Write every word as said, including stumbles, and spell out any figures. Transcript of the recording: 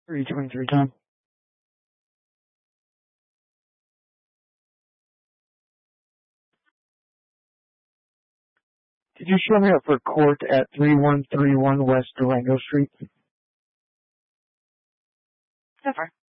three twenty-three, Tom. Did you show me up for court at thirty-one thirty-one West Durango Street? So far.